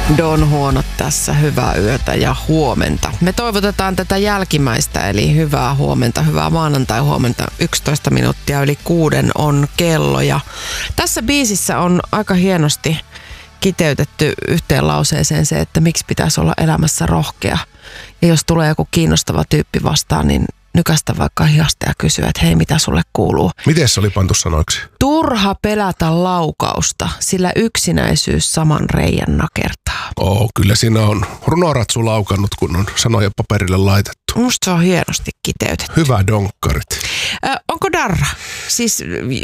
Don Huonot tässä, hyvää yötä ja huomenta. Me toivotetaan tätä jälkimmäistä, eli hyvää huomenta, hyvää maanantai-huomenta. 11 minuuttia yli 6 on kello ja tässä biisissä on aika hienosti kiteytetty yhteen lauseeseen se, että miksi pitäisi olla elämässä rohkea. Ja jos tulee joku kiinnostava tyyppi vastaan, niin nykästä vaikka hihasta ja kysyä, että hei, mitä sulle kuuluu. Miten se oli pantu sanoiksi? Turha pelätä laukausta, sillä yksinäisyys saman reijän nakertaa. Kyllä siinä on runoratsu laukannut, kun on sanoja paperille laitettu. Musta se on hienosti kiteytetty. Hyvä donkkarit. Onko darra? Siis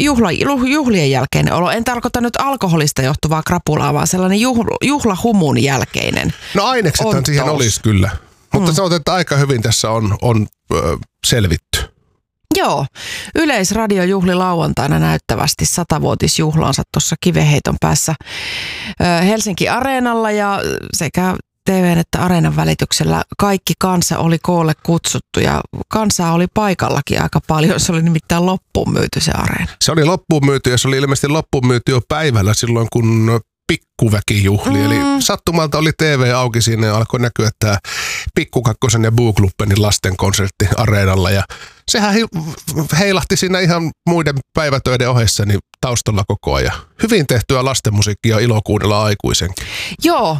juhlien jälkeinen olo. En tarkoita nyt alkoholista johtuvaa krapulaa, vaan sellainen juhlahumun jälkeinen. No aineksethan siihen olisi kyllä. Mutta sanotaan, että aika hyvin tässä on selvitty. Joo. Yleisradio juhli lauantaina näyttävästi 100-vuotisjuhlaansa tuossa Kivenheiton päässä Helsinki Areenalla ja sekä TV:n että Areenan välityksellä kaikki kansa oli koolle kutsuttu ja kansaa oli paikallakin aika paljon. Se oli nimittäin loppuun myyty se Areena. Se oli loppuun myyty ja se oli ilmeisesti loppuun myyty jo päivällä silloin, kun pikkuväkijuhli. Eli sattumalta oli TV auki siinä ja alkoi näkyä tämä Pikku Kakkosen ja Buukluppenin lastenkonsertti Areenalla. Ja sehän heilahti siinä ihan muiden päivätöiden ohessa niin taustalla koko ajan. Hyvin tehtyä lastenmusiikkia, ilo kuunnella aikuisenkin. Joo,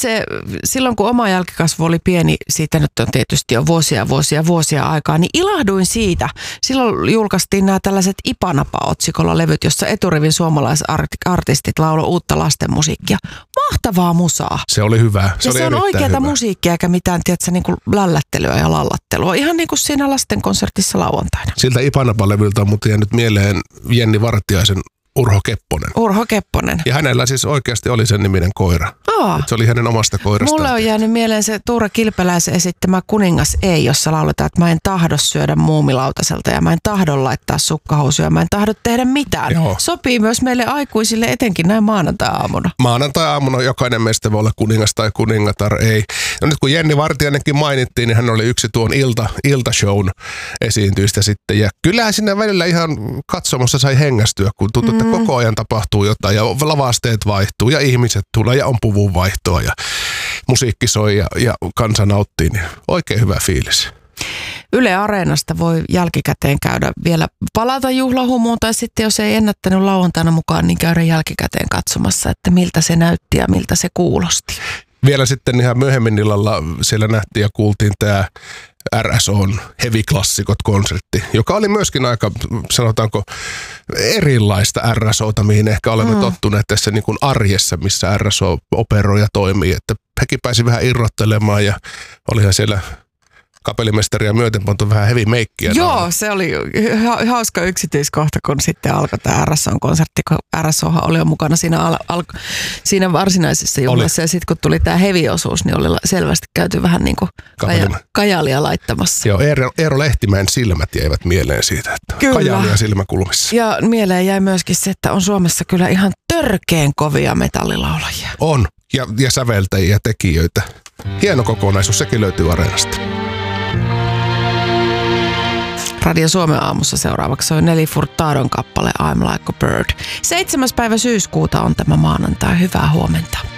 silloin kun oma jälkikasvu oli pieni, siitä nyt on tietysti jo vuosia aikaa, niin ilahduin siitä. Silloin julkaistiin nämä tällaiset Ipanapa-otsikolla levyt, jossa eturivin suomalaisartistit lauloi uutta lastenmusiikkia. Mahtavaa musaa. Se oli hyvä. Se on oikeata musiikkia eikä mitään, tiedätkö, niin kuin lällättelyä ja lallattelua. Ihan niin kuin siinä lastenkonsertissa lauantaina. Siltä Ipanapa-levyltä on muuten jäänyt mieleen Jenni Vartiaisen Urho Kepponen. Urho Kepponen. Ja hänellä siis oikeasti oli sen niminen koira. Se oli hänen omasta koirastaan. Mulle on jäänyt mieleen se Tuure Kilpeläisen esittämä Kuningas ei, jossa lauletaan, että mä en tahdo syödä muumilautaselta ja mä en tahdo laittaa sukkahousuja, mä en tahdo tehdä mitään. Joo. Sopii myös meille aikuisille, etenkin näin maanantai-aamuna. Maanantai-aamuna jokainen meistä voi olla kuningas tai kuningatar, ei. No nyt kun Jenni Vartiainenkin mainittiin, niin hän oli yksi tuon iltashown esiintyistä sitten. Ja kyllähän siinä välillä ihan katsomossa sai hengästyä, kun tuntuu, että koko ajan tapahtuu jotain ja lavasteet vaihtuu ja ihmiset tulee ja on puvun vaihtoa ja musiikki soi ja kansa nauttii, niin oikein hyvä fiilis. Yle Areenasta voi jälkikäteen käydä vielä palata juhlahumuun tai sitten jos ei ennättänyt lauantaina mukaan, niin käydä jälkikäteen katsomassa, että miltä se näytti ja miltä se kuulosti. Vielä sitten ihan myöhemmin illalla siellä nähtiin ja kuultiin tämä RSOn Heavy-klassikot-konsertti, joka oli myöskin aika, sanotaanko, erilaista RSOta, mihin ehkä olemme tottuneet tässä niin kuin arjessa, missä RSO operoi ja toimii. Että hekin pääsi vähän irrottelemaan ja olihan siellä kapellimestari ja myöten pantu vähän heavy meikkiä. Joo, se oli hauska yksityiskohta, kun sitten alkoi tämä RSOn konsertti, kun RSOhan oli jo mukana siinä varsinaisessa juhlassa. Ja sitten kun tuli tämä heavy-osuus, niin oli selvästi käyty vähän niin kuin kajalia laittamassa. Joo, Eero Lehtimäen silmät jäivät mieleen siitä, että kajalia silmäkulmissa. Ja mieleen jäi myöskin se, että on Suomessa kyllä ihan törkeen kovia metallilaulajia. On, ja säveltäjiä ja tekijöitä. Hieno kokonaisuus, sekin löytyy Areenasta. Radio Suomen aamussa seuraavaksi on Nelly Furtadon kappale I'm Like a Bird. 7. päivä syyskuuta on tämä maanantai. Hyvää huomenta.